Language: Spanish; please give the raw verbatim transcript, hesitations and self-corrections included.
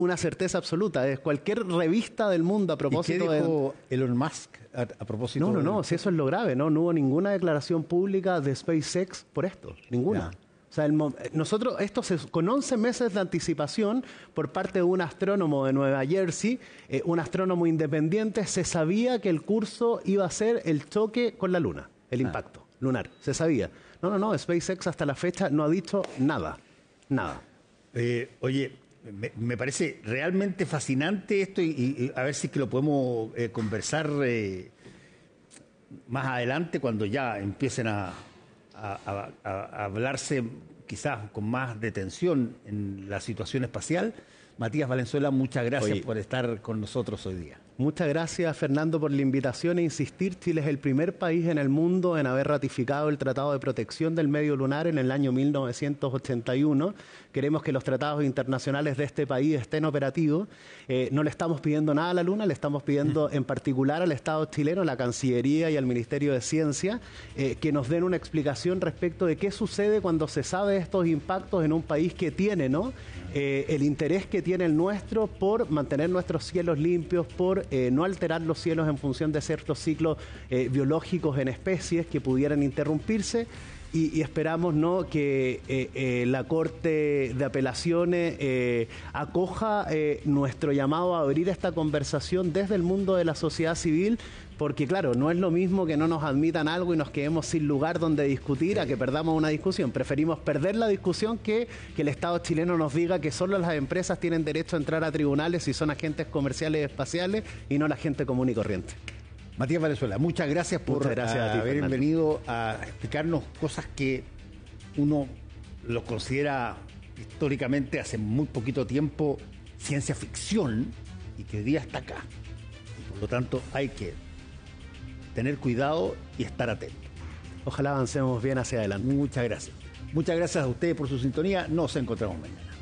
una certeza absoluta. Es cualquier revista del mundo a propósito. ¿Y qué dijo de... Elon Musk a, a propósito? No, no, de... no, si eso es lo grave, ¿no? No hubo ninguna declaración pública de SpaceX por esto, ninguna. Ya. O sea, el, nosotros, esto se, con once meses de anticipación por parte de un astrónomo de Nueva Jersey, eh, un astrónomo independiente, se sabía que el curso iba a ser el choque con la Luna, el ah. impacto lunar, se sabía. No, no, no, SpaceX hasta la fecha no ha dicho nada, nada. Eh, oye, me, me parece realmente fascinante esto y, y a ver si es que lo podemos eh, conversar eh, más adelante cuando ya empiecen a... A, a, a hablarse quizás con más detención en la situación espacial. Matías Valenzuela, muchas gracias Oye, por estar con nosotros hoy día. Muchas gracias, Fernando, por la invitación e insistir. Chile es el primer país en el mundo en haber ratificado el Tratado de Protección del Medio Lunar en el año mil novecientos ochenta y uno. Queremos que los tratados internacionales de este país estén operativos. Eh, no le estamos pidiendo nada a la Luna, le estamos pidiendo en particular al Estado chileno, la Cancillería y al Ministerio de Ciencia, eh, que nos den una explicación respecto de qué sucede cuando se sabe estos impactos en un país que tiene, ¿no? Eh, el interés que tiene el nuestro por mantener nuestros cielos limpios, por eh, no alterar los cielos en función de ciertos ciclos eh, biológicos en especies que pudieran interrumpirse. Y, y esperamos, ¿no?, que eh, eh, la Corte de Apelaciones eh, acoja eh, nuestro llamado a abrir esta conversación desde el mundo de la sociedad civil, porque claro, no es lo mismo que no nos admitan algo y nos quedemos sin lugar donde discutir a que perdamos una discusión. Preferimos perder la discusión que que el Estado chileno nos diga que solo las empresas tienen derecho a entrar a tribunales si son agentes comerciales espaciales y no la gente común y corriente. Matías Valenzuela, muchas gracias por muchas gracias a, a ti, haber Fernando. venido a explicarnos cosas que uno lo considera históricamente hace muy poquito tiempo ciencia ficción y que hoy día está acá. Y por lo tanto hay que tener cuidado y estar atento. Ojalá avancemos bien hacia adelante. Muchas gracias. Muchas gracias a ustedes por su sintonía. Nos encontramos mañana.